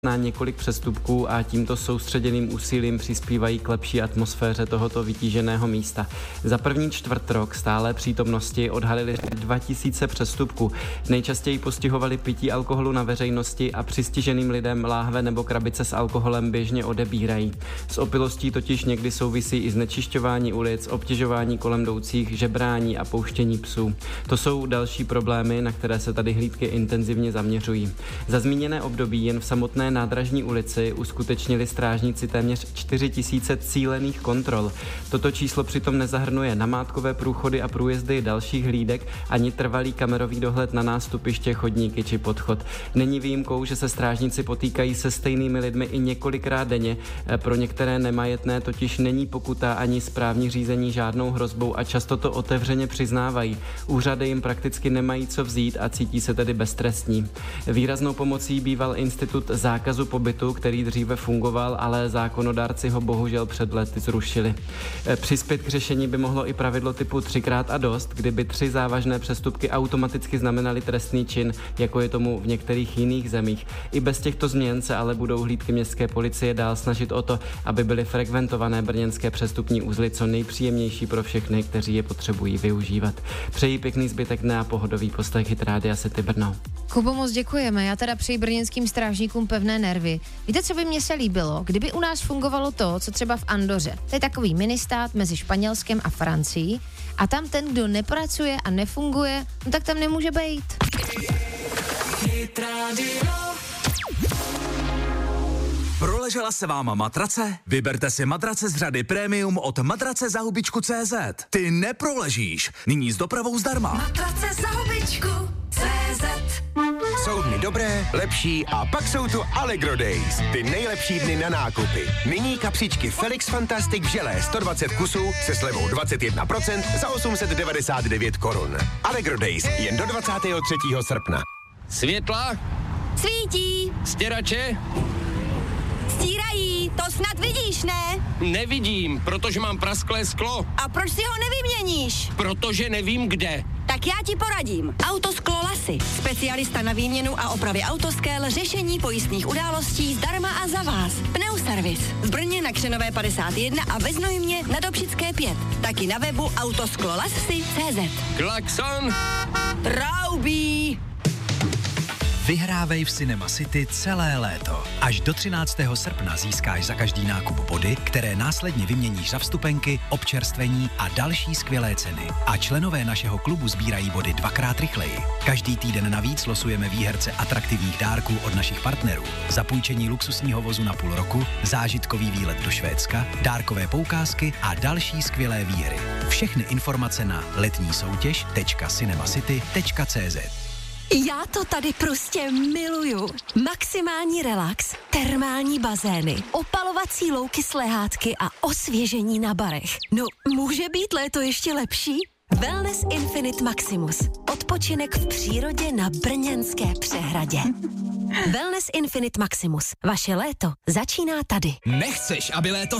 na několik přestupků a tímto soustředěným úsilím přispívají k lepší atmosféře tohoto vytíženého místa. Za první čtvrtrok stálé přítomnosti odhalili 2000 přestupků. Nejčastěji postihovali pití alkoholu na veřejnosti a přistiženým lidem láhve nebo krabice s alkoholem běžně odebírají. S opilostí totiž někdy souvisí i znečišťování ulic, obtěžování kolem jdoucích, žebrání a pouštění psů. To jsou další problémy, na které se tady hlídky intenzivně zaměřují. Za zmíněné období jen v samotné Nádražní ulici uskutečnili strážníci téměř 4000 cílených kontrol. Toto číslo přitom nezahrnuje namátkové průchody a průjezdy dalších hlídek ani trvalý kamerový dohled na nástupiště, chodníky či podchod. Není výjimkou, že se strážníci potýkají se stejnými lidmi i několikrát denně. Pro některé nemajetné totiž není pokuta ani správní řízení žádnou hrozbou a často to otevřeně přiznávají. Úřady jim prakticky nemají co vzít a cítí se tedy beztrestní. Výraznou pomocí býval institut zákazu pobytu, který dříve fungoval, ale zákonodárci ho bohužel před lety zrušili. Přispět k řešení by mohlo i pravidlo typu 3x a dost, kdyby 3 závažné přestupky automaticky znamenaly trestný čin, jako je tomu v některých jiných zemích. I bez těchto změn se ale budou hlídky městské policie dál snažit o to, aby byly frekventované brněnské přestupní uzly co nejpříjemnější pro všechny, kteří je potřebují využívat. Přeji pěkný zbytek dne a pohodový poslech Hit Rádia City Brno. Kubo, moc děkujeme. Já teda přeji brněnským strážníkům pevné nervy. Víte, co by mně se líbilo? Kdyby u nás fungovalo to, co třeba v Andoře. To je takový ministát mezi Španělskem a Francií a tam ten, kdo nepracuje a nefunguje, no tak tam nemůže být. Proležela se vám matrace? Vyberte si matrace z řady Premium od matracezahubičku.cz. Ty neproležíš. Nyní s dopravou zdarma. Matrace za hubičku.cz. Jsou dny dobré, lepší a pak jsou tu Allegro Days. Ty nejlepší dny na nákupy. Nyní kapříčky Felix Fantastic v želé 120 kusů se slevou 21% za 899 korun. Allegro Days jen do 23. srpna. Světla? Svítí. Stěrače? Stírají, to snad vidíš, ne? Nevidím, protože mám prasklé sklo. A proč si ho nevyměníš? Protože nevím kde. Tak já ti poradím. Autosklo Lasy. Specialista na výměnu a opravy autoskel, řešení pojistných událostí zdarma a za vás. Pneuservis. V Brně na Křenové 51 a ve Znojmě na Dobšické 5. Taky na webu autosklolasy.cz. Klakson. Traubí. Vyhrávej v Cinema City celé léto. Až do 13. srpna získáš za každý nákup body, které následně vyměníš za vstupenky, občerstvení a další skvělé ceny. A členové našeho klubu sbírají body 2x rychleji. Každý týden navíc losujeme výherce atraktivních dárků od našich partnerů. Zapůjčení luxusního vozu na půl roku, zážitkový výlet do Švédska, dárkové poukázky a další skvělé výhry. Všechny informace na letnísoutěž.cinemacity.cz. Já to tady prostě miluju. Maximální relax, termální bazény, opalovací louky s lehátky a osvěžení na barech. No, může být léto ještě lepší? Wellness Infinite Maximus. Odpočinek v přírodě na brněnské přehradě. Wellness Infinite Maximus. Vaše léto začíná tady. Nechceš, aby léto